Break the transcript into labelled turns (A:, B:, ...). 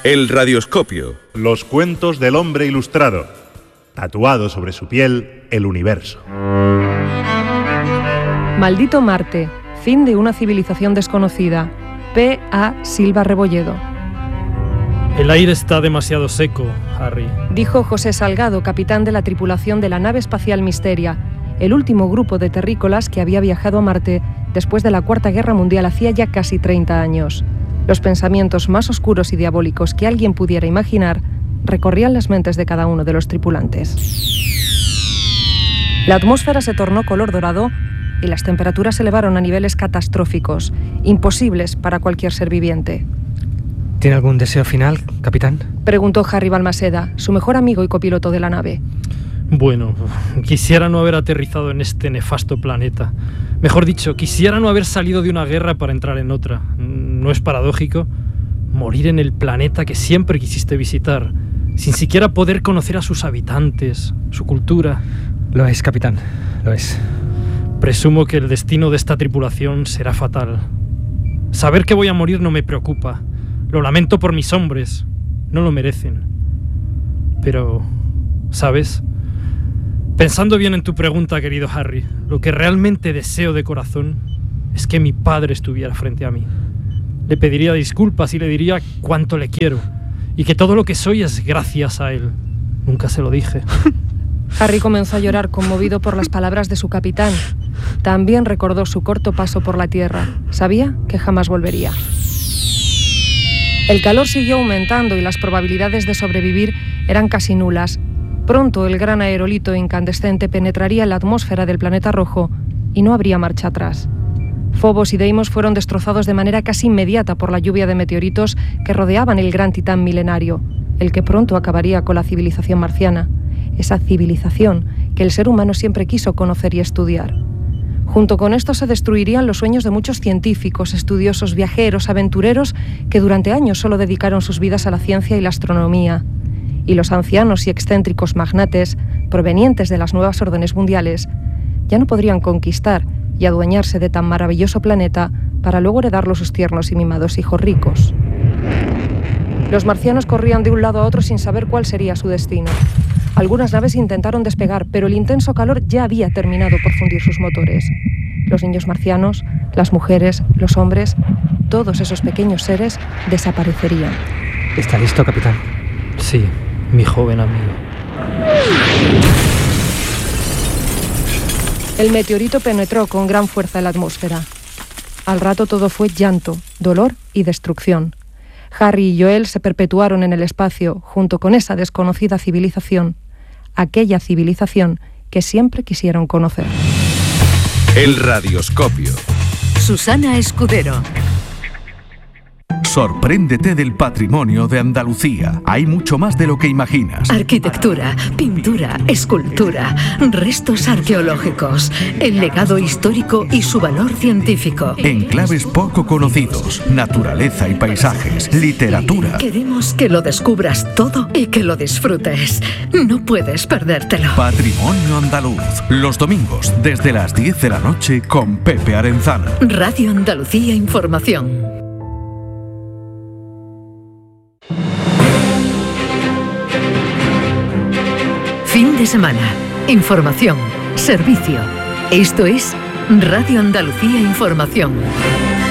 A: El radioscopio.
B: Los cuentos del hombre ilustrado. Tatuado sobre su piel, el universo.
C: Maldito Marte. Fin de una civilización desconocida. P. A. Silva Rebolledo.
D: El aire está demasiado seco, Harry.
C: Dijo José Salgado, capitán de la tripulación de la nave espacial Misteria, el último grupo de terrícolas que había viajado a Marte después de la Cuarta Guerra Mundial hacía ya casi 30 años. Los pensamientos más oscuros y diabólicos que alguien pudiera imaginar recorrían las mentes de cada uno de los tripulantes. La atmósfera se tornó color dorado y las temperaturas se elevaron a niveles catastróficos, imposibles para cualquier ser viviente.
E: ¿Tiene algún deseo final, capitán?
C: Preguntó Harry Balmaseda, su mejor amigo y copiloto de la nave.
D: Bueno, quisiera no haber aterrizado en este nefasto planeta. Mejor dicho, quisiera no haber salido de una guerra para entrar en otra. ¿No es paradójico? Morir en el planeta que siempre quisiste visitar, sin siquiera poder conocer a sus habitantes, su cultura.
E: Lo es, capitán, lo es.
D: Presumo que el destino de esta tripulación será fatal. Saber que voy a morir no me preocupa. Lo lamento por mis hombres. No lo merecen. Pero, ¿sabes? Pensando bien en tu pregunta, querido Harry, lo que realmente deseo de corazón es que mi padre estuviera frente a mí. Le pediría disculpas y le diría cuánto le quiero y que todo lo que soy es gracias a él. Nunca se lo dije.
C: Harry comenzó a llorar conmovido por las palabras de su capitán. También recordó su corto paso por la Tierra. Sabía que jamás volvería. El calor siguió aumentando y las probabilidades de sobrevivir eran casi nulas. Pronto el gran aerolito incandescente penetraría en la atmósfera del planeta rojo y no habría marcha atrás. Phobos y Deimos fueron destrozados de manera casi inmediata por la lluvia de meteoritos que rodeaban el gran titán milenario, el que pronto acabaría con la civilización marciana, esa civilización que el ser humano siempre quiso conocer y estudiar. Junto con esto se destruirían los sueños de muchos científicos, estudiosos, viajeros, aventureros que durante años solo dedicaron sus vidas a la ciencia y la astronomía. Y los ancianos y excéntricos magnates, provenientes de las nuevas órdenes mundiales, ya no podrían conquistar y adueñarse de tan maravilloso planeta para luego heredarlo sus tiernos y mimados hijos ricos. Los marcianos corrían de un lado a otro sin saber cuál sería su destino. Algunas naves intentaron despegar, pero el intenso calor ya había terminado por fundir sus motores. Los niños marcianos, las mujeres, los hombres, todos esos pequeños seres desaparecerían.
E: ¿Está listo, capitán?
D: Sí, mi joven amigo.
C: El meteorito penetró con gran fuerza en la atmósfera. Al rato todo fue llanto, dolor y destrucción. Harry y Joel se perpetuaron en el espacio junto con esa desconocida civilización, aquella civilización que siempre quisieron conocer.
A: El radioscopio.
F: Susana Escudero.
G: Sorpréndete del patrimonio de Andalucía. Hay mucho más de lo que imaginas.
F: Arquitectura, pintura, escultura, restos arqueológicos, el legado histórico y su valor científico.
G: Enclaves poco conocidos, naturaleza y paisajes, literatura.
F: Queremos que lo descubras todo y que lo disfrutes. No puedes perdértelo.
G: Patrimonio andaluz. Los domingos desde las 10 de la noche con Pepe Arenzano.
F: Radio Andalucía Información. Fin de semana. Información. Servicio. Esto es Radio Andalucía Información.